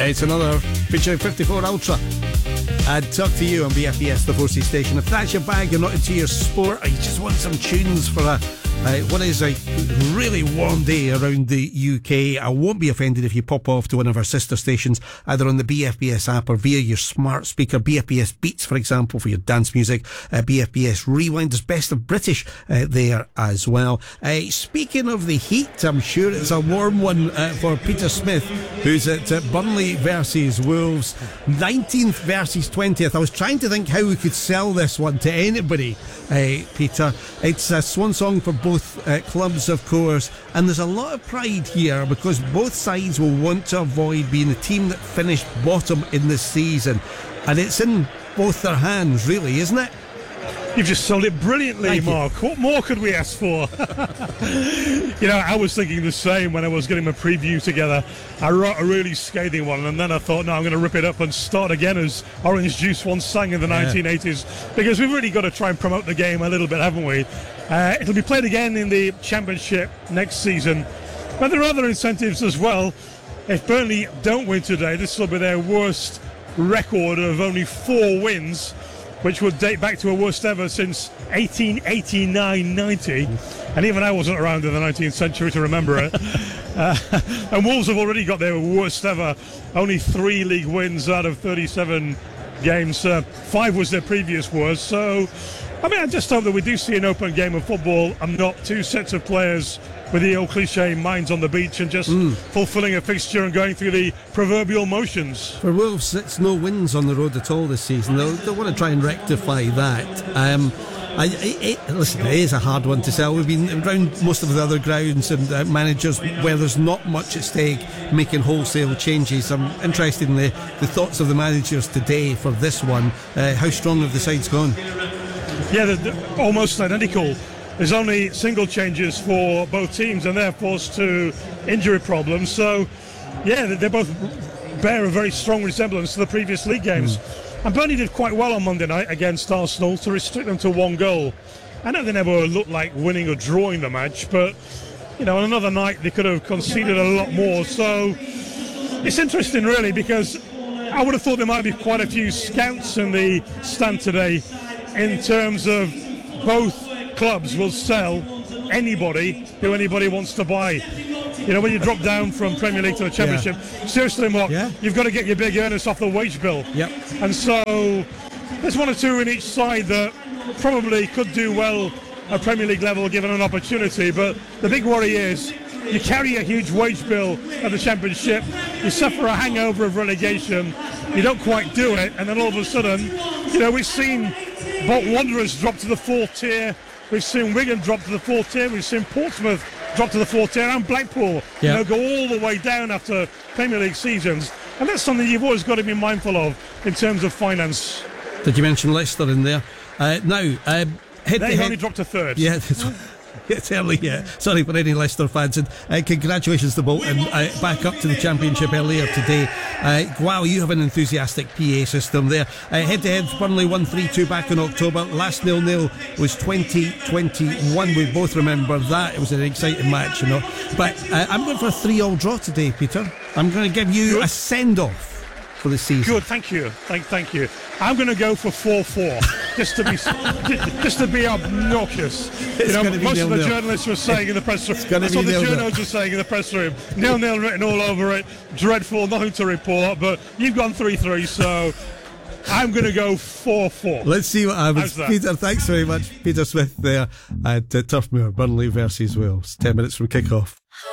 It's another featuring 54 Ultra. And talk to you on BFBS, the 4C station. If that's your bag, you're not into your sport, or you just want some tunes for what is a really warm day around the UK, I won't be offended if you pop off to one of our sister stations, either on the BFBS app or via your smart speaker. BFBS Beats, for example, for your dance music. BFBS Rewind. There's Best of British there as well. Speaking of the heat, I'm sure it's a warm one for Peter Smith, who's at Burnley versus Wolves. 19th versus 20th. I was trying to think how we could sell this one to anybody, Peter. It's a swan song for both clubs, of course, and there's a lot of pride here because both sides will want to avoid being the team that finished bottom in this season, and it's in both their hands, really, isn't it? You've just sold it brilliantly, Mark. What more could we ask for? I was thinking the same when I was getting my preview together. I wrote a really scathing one, and then I thought, no, I'm going to rip it up and start again as Orange Juice once sang in the 1980s, because we've really got to try and promote the game a little bit, haven't we? It'll be played again in the Championship next season, but there are other incentives as well. If Burnley don't win today, this will be their worst record of only 4 wins, which would date back to a worst ever since 1889-90, and even I wasn't around in the 19th century to remember it. And Wolves have already got their worst ever, only 3 league wins out of 37 games. 5 was their previous worst. So, I just hope that we do see an open game of football and not 2 sets of players with the old cliche minds on the beach and just fulfilling a fixture and going through the proverbial motions. For Wolves, it's no wins on the road at all this season. They'll want to try and rectify that. Listen, it is a hard one to sell. We've been around most of the other grounds and managers where there's not much at stake making wholesale changes. I'm interested in the thoughts of the managers today for this one. How strong have the sides gone? Yeah, they're almost identical. There's only single changes for both teams, and they're forced to injury problems. So, yeah, they both bear a very strong resemblance to the previous league games. And Burnley did quite well on Monday night against Arsenal to restrict them to 1 goal. I know they never looked like winning or drawing the match, but, on another night they could have conceded a lot more. So, it's interesting, really, because I would have thought there might be quite a few scouts in the stand today in terms of both clubs will sell anybody who anybody wants to buy. When you drop down from Premier League to the Championship, seriously, Mark, you've got to get your big earners off the wage bill. And so there's 1 or 2 in each side that probably could do well at Premier League level given an opportunity, but the big worry is you carry a huge wage bill at the Championship, you suffer a hangover of relegation, you don't quite do it, and then all of a sudden, we've seen Bolton Wanderers drop to the 4th tier, we've seen Wigan drop to the 4th tier, we've seen Portsmouth drop to the 4th tier, and Blackpool go all the way down after Premier League seasons. And that's something you've always got to be mindful of in terms of finance. Did you mention Leicester in there? Head-to-head, they've only dropped to 3rd. Yeah, it's early, Sorry for any Leicester fans, and congratulations to Bolton back up to the Championship earlier today. Wow, you have an enthusiastic PA system there. Head-to-head, Burnley 1-3-2 back in October. Last 0-0 was 2021. We both remember that. It was an exciting match, But I'm going for a 3-3 draw today, Peter. I'm going to give you a send-off for the season. Good, thank you. Thank you. I'm going to go for 4-4, just to be obnoxious. Most of the journalists were saying in the press room. That's what the journalists were saying in the press room. 0-0 written all over it. Dreadful, nothing to report. But you've gone 3-3, so I'm going to go 4-4. Let's see what happens. Peter, thanks very much. Peter Smith there at Turfmoor, Burnley versus Wales. 10 minutes from kick-off.